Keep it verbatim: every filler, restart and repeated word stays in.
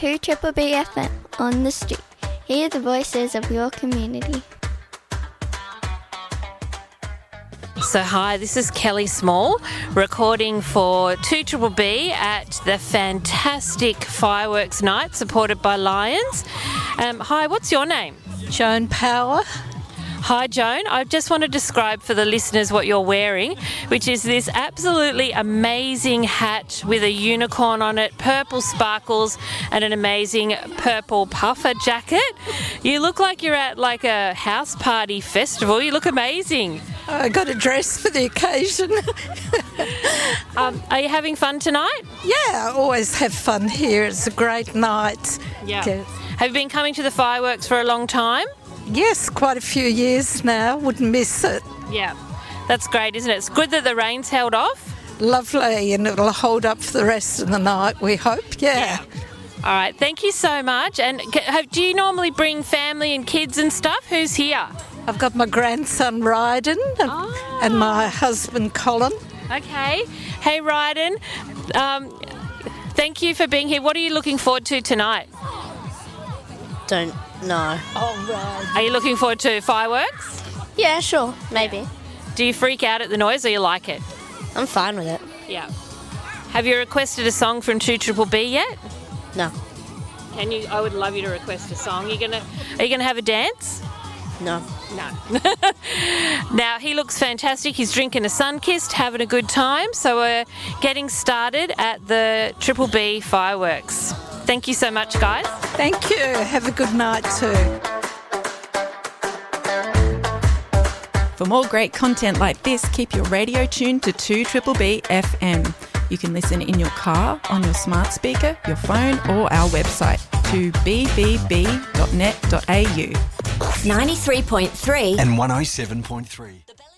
two Triple B F M on the street. Hear the voices of your community. So hi, this is Kelly Small recording for two Triple B at the fantastic fireworks night supported by Lions. Um, hi, what's your name? Joan Power. Hi Joan, I just want to describe for the listeners what you're wearing, which is this absolutely amazing hat with a unicorn on it, purple sparkles and an amazing purple puffer jacket. You look like you're at like a house party festival. You look amazing. I got a dress for the occasion. um, are you having fun tonight? Yeah, I always have fun here. It's a great night. Yeah. yeah. Have you been coming to the fireworks for a long time? Yes, quite a few years now. Wouldn't miss it. Yeah, that's great, isn't it? It's good that the rain's held off. Lovely, and it'll hold up for the rest of the night, we hope. Yeah. yeah. All right, thank you so much. And do you normally bring family and kids and stuff? Who's here? I've got my grandson Ryden oh. and my husband Colin. Okay. Hey Ryden, um, thank you for being here. What are you looking forward to tonight? Don't know. Oh, right. Are you looking forward to fireworks? Yeah, sure, maybe. Do you freak out at the noise or you like it? I'm fine with it. Yeah. Have you requested a song from two Triple B yet? No. Can you? I would love you to request a song. Are you gonna? Are you gonna have a dance? No. No. Now, he looks fantastic. He's drinking a Sunkist, having a good time. So we're getting started at the Triple B fireworks. Thank you so much, guys. Thank you. Have a good night too. For more great content like this, keep your radio tuned to two Triple B F M. You can listen in your car, on your smart speaker, your phone, or our website, two b b b dot net dot a u. ninety-three point three and one oh seven point three.